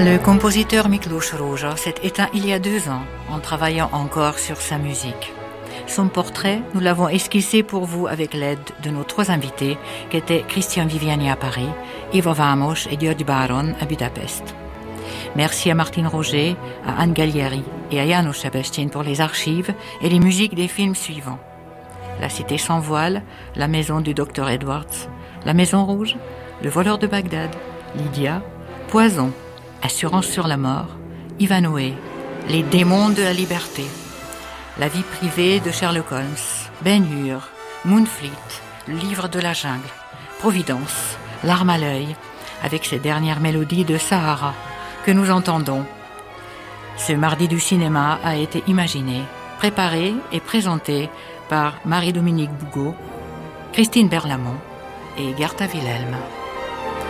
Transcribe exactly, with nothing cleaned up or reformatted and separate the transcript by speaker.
Speaker 1: Le compositeur Miklós Rózsa s'est éteint il y a deux ans en travaillant encore sur sa musique. Son portrait, nous l'avons esquissé pour vous avec l'aide de nos trois invités, qui étaient Christian Viviani à Paris, Ivo Vámos et György Báron à Budapest. Merci à Martine Roger, à Anne Gallieri et à János Sebestyén pour les archives et les musiques des films suivants. La Cité sans voile, La maison du docteur Edwards, La Maison rouge, Le voleur de Bagdad, Lydia, Poison, Assurance sur la mort, Ivanhoé, Les démons de la liberté, La vie privée de Sherlock Holmes, Ben-Hur, Moonfleet, Le livre de la jungle, Providence, L'arme à l'œil, avec ses dernières mélodies de Sahara, que nous entendons. Ce mardi du cinéma a été imaginé, préparé et présenté par Marie-Dominique Bougot, Christine Berlamont et Gerta Wilhelm.